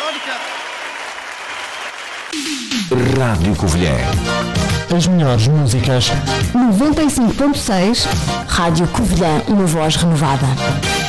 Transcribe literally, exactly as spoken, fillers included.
Rádio Covilhã. As melhores músicas. noventa e cinco ponto seis Rádio Covilhã, uma voz renovada.